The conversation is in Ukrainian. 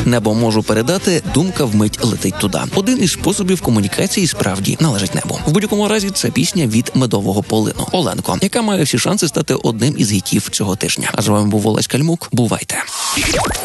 Небо можу передати, думка вмить летить туди. Один із способів комунікації справді належить небу. В будь-якому разі це пісня від Медового полину «Оленко», яка має всі шанси стати одним із гітів цього тижня. А з вами був Олесь Кальмук. Бувайте!